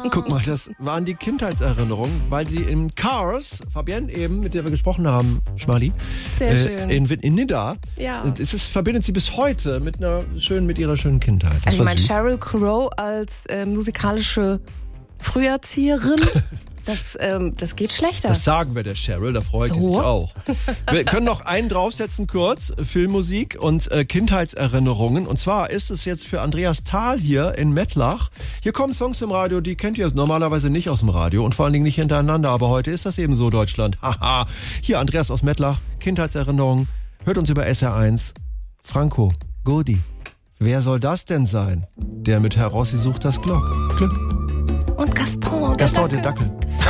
Guck mal, das waren die Kindheitserinnerungen, weil sie in Cars, Fabienne eben, mit der wir gesprochen haben, Schmali, sehr schön. in Nidda, ja. Verbindet sie bis heute mit ihrer schönen Kindheit. Das Also ich meine, süß. Sheryl Crow als musikalische Früherzieherin, das geht schlechter. Das sagen wir der Sheryl, da freut sie sich auch. Wir können noch einen draufsetzen kurz, Filmmusik und Kindheitserinnerungen. Und zwar ist es jetzt für Andreas Thal hier in Mettlach. Hier kommen Songs im Radio, die kennt ihr normalerweise nicht aus dem Radio und vor allen Dingen nicht hintereinander. Aber heute ist das eben so, Deutschland. Haha. Hier Andreas aus Mettlach, Kindheitserinnerungen. Hört uns über SR1. Franco, Godi. Wer soll das denn sein? Der mit Herr Rossi sucht das Glück. Und Gaston, der Dackel.